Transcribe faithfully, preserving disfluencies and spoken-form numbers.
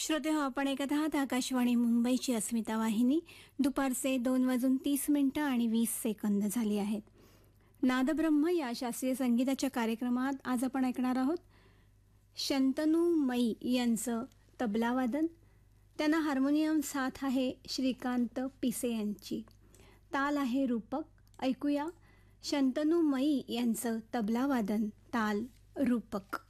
श्रोते हो, आपण ऐकत आहात आकाशवाणी मुंबईची अस्मिता वाहिनी. दुपारचे दोन वाजून तीस मिनिटं आणि वीस सेकंद झाली आहेत. नादब्रह्म या शास्त्रीय संगीताच्या कार्यक्रमात आज आपण ऐकणार आहोत शंतनू मई यांचं तबलावादन. त्यांना हार्मोनियम साथ आहे श्रीकांत पिसे यांची. ताल आहे रूपक. ऐकूया शंतनू मई यांचं तबलावादन, ताल रूपक.